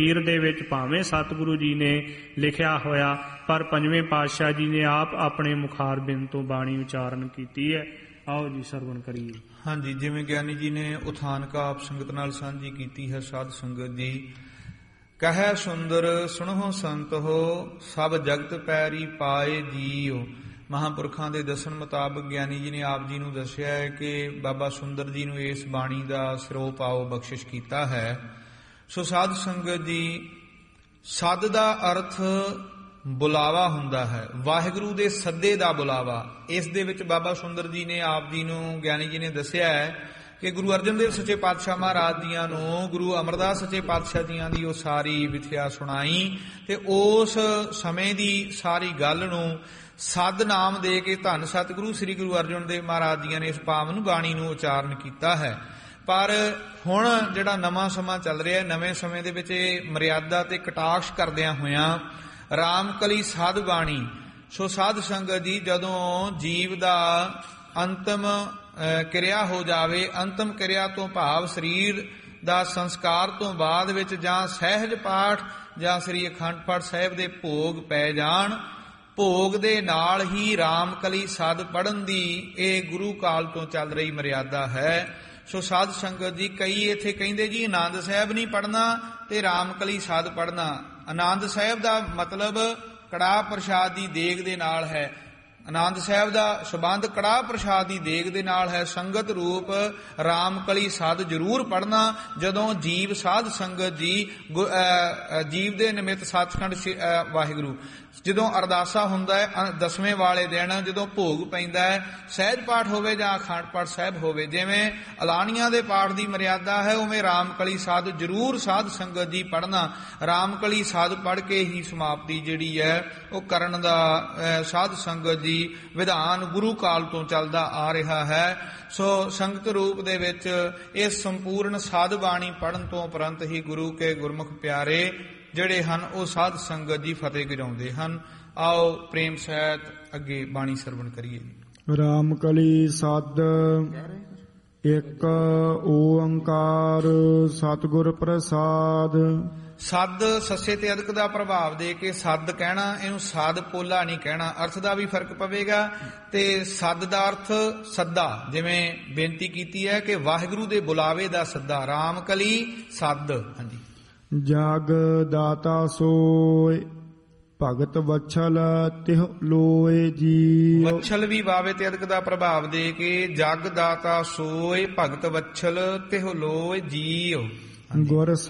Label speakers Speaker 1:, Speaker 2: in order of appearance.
Speaker 1: ਹੀਰ ਦੇ ਵਿੱਚ ਭਾਵੇਂ ਸਤਿਗੁਰੂ ਜੀ ਨੇ ਲਿਖਿਆ ਹੋਇਆ, ਪਰ ਪੰਜਵੇਂ ਪਾਤਸ਼ਾਹ ਜੀ ਨੇ ਆਪ ਆਪਣੇ ਮੁਖਾਰ ਬਿੰਦ ਤੋਂ ਬਾਣੀ ਉਚਾਰਨ ਕੀਤੀ ਹੈ। ਆਓ ਜੀ ਸਰਵਣ ਕਰੀਏ।
Speaker 2: ਹਾਂਜੀ, ਜਿਵੇਂ ਗਿਆਨੀ ਜੀ ਨੇ ਉਥਾਨਕ ਆਪ ਸੰਗਤ ਨਾਲ ਸਾਂਝੀ ਕੀਤੀ ਹੈ। ਸਾਧ ਸੰਗਤ ਜੀ, ਕਹੈ ਸੁੰਦਰ ਸੁਣੋ ਸੰਤ ਹੋ, ਸਭ ਜਗਤ ਪੈਰੀ ਪਾਏ ਜੀਓ। ਮਹਾਂਪੁਰਖਾਂ ਦੇ ਦੱਸਣ ਮੁਤਾਬਕ ਗਿਆਨੀ ਜੀ ਨੇ ਆਪ ਜੀ ਨੂੰ ਦੱਸਿਆ ਹੈ ਕਿ ਬਾਬਾ ਸੁੰਦਰ ਜੀ ਨੂੰ ਇਸ ਬਾਣੀ ਦਾ ਸਰੋਪ ਪਾਓ ਬਖਸ਼ਿਸ਼ ਕੀਤਾ ਹੈ। ਸੋ ਸਾਧ ਸੰਗਤ ਜੀ, ਸੱਦ ਦਾ ਅਰਥ ਬੁਲਾਵਾ ਹੁੰਦਾ ਹੈ, ਵਾਹਿਗੁਰੂ ਦੇ ਸੱਦੇ ਦਾ ਬੁਲਾਵਾ। ਇਸ ਦੇ ਵਿੱਚ ਬਾਬਾ ਸੁੰਦਰ ਜੀ ਨੇ ਆਪ ਜੀ ਨੂੰ, ਗਿਆਨੀ ਜੀ ਨੇ ਦੱਸਿਆ ਹੈ ਕਿ ਗੁਰੂ ਅਰਜਨ ਦੇਵ ਸੱਚੇ ਪਾਤਸ਼ਾਹ ਮਹਾਰਾਜ ਜੀਆਂ ਨੂੰ ਗੁਰੂ ਅਮਰਦਾਸ ਸੱਚੇ ਪਾਤਸ਼ਾਹ ਜੀਆਂ ਦੀ ਉਹ ਸਾਰੀ ਵਿਥਿਆ ਸੁਣਾਈ, ਤੇ ਉਸ ਸਮੇਂ ਦੀ ਸਾਰੀ ਗੱਲ ਨੂੰ ਸੱਦ ਨਾਮ ਦੇ ਕੇ ਧੰਨ ਸਤਿਗੁਰੂ ਸ੍ਰੀ ਗੁਰੂ ਅਰਜਨ ਦੇਵ ਮਹਾਰਾਜ ਜੀਆਂ ਨੇ ਇਸ ਪਾਵਨ ਬਾਣੀ ਨੂੰ ਉਚਾਰਨ ਕੀਤਾ ਹੈ। ਪਰ ਹੁਣ ਜਿਹੜਾ ਨਵਾਂ ਸਮਾਂ ਚੱਲ ਰਿਹਾ, ਨਵੇਂ ਸਮੇਂ ਦੇ ਵਿੱਚ ਇਹ ਮਰਿਆਦਾ ਤੇ ਕਟਾਕਸ਼ ਕਰਦਿਆਂ ਹੋਇਆਂ ਰਾਮਕਲੀ ਸਾਧ ਬਾਣੀ। ਸੋ ਸਾਧ ਸੰਗਤ ਜੀ, ਜਦੋਂ ਜੀਵ ਦਾ ਅੰਤਮ ਕਿਰਿਆ ਹੋ ਜਾਵੇ, ਅੰਤਮ ਕਿਰਿਆ ਤੋਂ ਭਾਵ ਸਰੀਰ ਦਾ ਸੰਸਕਾਰ ਤੋਂ ਬਾਅਦ ਵਿੱਚ ਜਾਂ ਸਹਿਜ ਪਾਠ ਜਾਂ ਸ੍ਰੀ ਅਖੰਡ ਪਾਠ ਸਾਹਿਬ ਦੇ ਭੋਗ ਪੈ ਜਾਣ, ਭੋਗ ਦੇ ਨਾਲ ਹੀ ਰਾਮਕਲੀ ਸਾਧ ਪੜ੍ਹਨ ਦੀ ਇਹ ਗੁਰੂ ਕਾਲ ਤੋਂ ਚੱਲ ਰਹੀ ਮਰਿਆਦਾ ਹੈ। ਸੋ ਸਾਧ ਸੰਗਤ ਜੀ, ਕਈ ਇੱਥੇ ਕਹਿੰਦੇ ਜੀ ਆਨੰਦ ਸਾਹਿਬ ਨਹੀਂ ਪੜ੍ਹਨਾ ਤੇ ਰਾਮਕਲੀ ਸਾਧ ਪੜ੍ਹਨਾ। ਆਨੰਦ ਸਾਹਿਬ ਦਾ ਮਤਲਬ ਕੜਾਹ ਪ੍ਰਸ਼ਾਦ ਦੀ ਦੇਗ ਦੇ ਨਾਲ ਹੈ। ਆਨੰਦ ਸਾਹਿਬ ਦਾ ਸੰਬੰਧ ਕੜਾਹ ਪ੍ਰਸ਼ਾਦ ਦੀ ਦੇਗ ਦੇ ਨਾਲ ਹੈ। ਸੰਗਤ ਰੂਪ ਰਾਮਕਲੀ ਸਾਧ ਜ਼ਰੂਰ ਪੜ੍ਹਨਾ। ਜਦੋਂ ਜੀਵ ਸਾਧ ਸੰਗਤ ਜੀ ਜੀਵ ਦੇ ਨਿਮਿਤ ਸੱਚਖੰਡ ਵਾਹਿਗੁਰੂ ਜਦੋਂ ਅਰਦਾਸਾ ਹੁੰਦਾ ਹੈ, ਦਸਵੇਂ ਵਾਲੇ ਦਿਨ ਜਦੋਂ ਭੋਗ ਪੈਂਦਾ ਹੈ, ਸਹਿਜ ਪਾਠ ਹੋਵੇ ਜਾਂ ਅਖੰਡ ਪਾਠ ਸਾਹਿਬ ਹੋਵੇ, ਜਿਵੇਂ ਅਲਾਣੀਆਂ ਦੇ ਪਾਠ ਦੀ ਮਰਿਆਦਾ ਹੈ, ਉਵੇਂ ਰਾਮਕਲੀ ਸਾਧ ਜ਼ਰੂਰ ਸਾਧ ਸੰਗਤ ਜੀ ਪੜ੍ਹਨਾ। ਰਾਮਕਲੀ ਸਾਧ ਪੜ੍ਹ ਕੇ ਹੀ ਸਮਾਪਤੀ ਜਿਹੜੀ ਹੈ ਉਹ ਕਰਨ ਦਾ ਸਾਧ ਸੰਗਤ ਜੀ ਵਿਧਾਨ ਗੁਰੂ ਕਾਲ ਤੋਂ ਚੱਲਦਾ ਆ ਰਿਹਾ ਹੈ। ਸੋ ਸੰਗਤ ਰੂਪ ਦੇ ਵਿੱਚ ਇਸ ਸੰਪੂਰਨ ਸਾਧ ਬਾਣੀ ਪੜ੍ਹਨ ਤੋਂ ਉਪਰੰਤ ਹੀ ਗੁਰੂ ਕੇ ਗੁਰਮੁਖ ਪਿਆਰੇ ਜਿਹੜੇ ਹਨ ਉਹ ਸਾਧ ਸੰਗਤ ਜੀ ਫਤਿਹ ਗਿਰਾਉਂਦੇ ਹਨ। ਆਓ ਪ੍ਰੇਮ ਸਹਿਤ ਅੱਗੇ ਬਾਣੀ ਸਰਵਣ ਕਰੀਏ।
Speaker 3: ਰਾਮਕਲੀ ਸਦ ਇੱਕ ਓੰਕਾਰ ਸਤਿਗੁਰ ਪ੍ਰਸਾਦ।
Speaker 2: ਸੱਦ ਸੱਸੇ ਤੇ ਅਦਕ ਦਾ ਪ੍ਰਭਾਵ ਦੇ ਕੇ ਸੱਦ ਕਹਿਣਾ, ਇਹਨੂੰ ਸਾਧ ਪੋਲਾ ਨਹੀਂ ਕਹਿਣਾ। ਅਰਥ ਦਾ ਵੀ ਫਰਕ ਪਵੇਗਾ। ਤੇ ਸੱਦ ਦਾ ਅਰਥ ਸੱਦਾ, ਜਿਵੇਂ ਬੇਨਤੀ ਕੀਤੀ ਹੈ ਕਿ ਵਾਹਿਗੁਰੂ ਦੇ ਬੁਲਾਵੇ ਦਾ ਸੱਦਾ, ਰਾਮਕਲੀ ਸੱਦ। ਹਾਂਜੀ,
Speaker 3: ਜਗ ਦਾਤਾ ਸੋਇ ਭਗਤ ਵਛਲ ਤਿਹ ਲੋਏ ਜੀ।
Speaker 2: ਵਛਲ ਵੀ ਵਾਵੇ ਤੇ ਅਦਕ ਦਾ ਪ੍ਰਭਾਵ ਦੇ ਕੇ ਜਗ ਦਾਤਾ ਸੋਇ ਭਗਤ ਵਛਲ ਤਿਹ ਲੋਏ ਜੀਉ।
Speaker 3: ਗੁਰ